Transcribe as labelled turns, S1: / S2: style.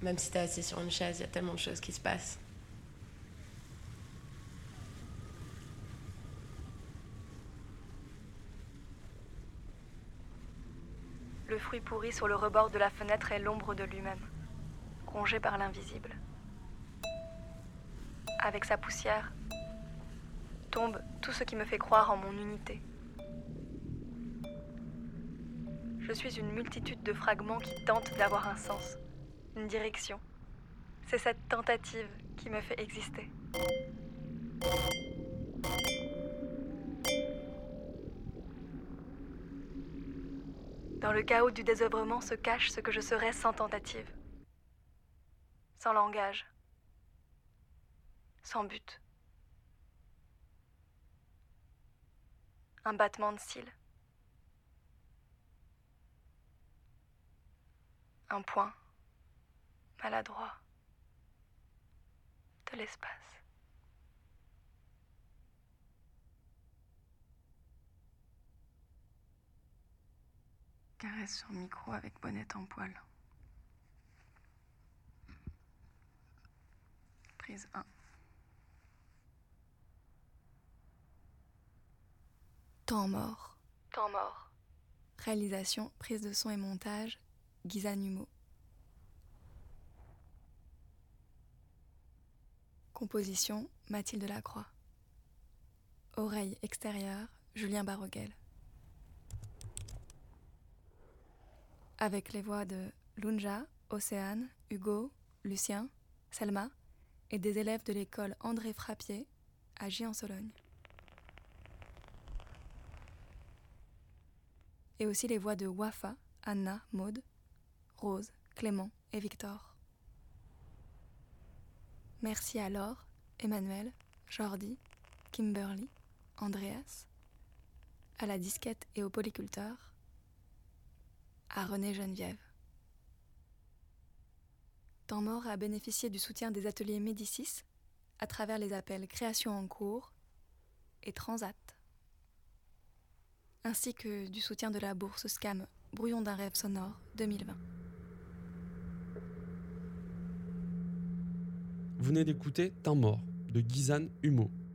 S1: Même si t'es assis sur une chaise, il y a tellement de choses qui se passent.
S2: Le fruit pourri sur le rebord de la fenêtre est l'ombre de lui-même, rongé par l'invisible. Avec sa poussière, tombe tout ce qui me fait croire en mon unité. Je suis une multitude de fragments qui tentent d'avoir un sens, une direction. C'est cette tentative qui me fait exister. Dans le chaos du désœuvrement se cache ce que je serais sans tentative, sans langage, sans but. Un battement de cils. Un point maladroit de l'espace. Caresse sur micro avec bonnette en poil. Prise 1. Temps mort. Temps mort. Réalisation, prise de son et montage, Ghislaine Humeau. Composition, Mathilde Lacroix. Oreille extérieure, Julien Barroguel. Avec les voix de Lunja, Océane, Hugo, Lucien, Selma et des élèves de l'école André Frappier à Gien-en-Sologne. Et aussi les voix de Wafa, Anna, Maude, Rose, Clément et Victor. Merci à Laure, Emmanuel, Jordi, Kimberly, Andreas, à la disquette et au polyculteur, à René Geneviève. Temps mort a bénéficié du soutien des ateliers Médicis à travers les appels Création en cours et Transat, ainsi que du soutien de la bourse SCAM Brouillon d'un rêve sonore 2020.
S3: Vous venez d'écouter Temps mort de Ghislaine Humeau.